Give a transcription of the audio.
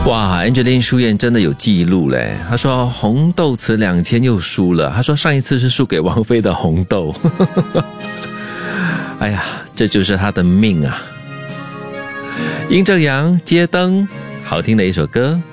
哇 Angeline 书燕真的有记录嘞，她说红豆词2000又输了，她说上一次是输给王菲的红豆哎呀，这就是她的命啊。殷正阳街灯，好听的一首歌。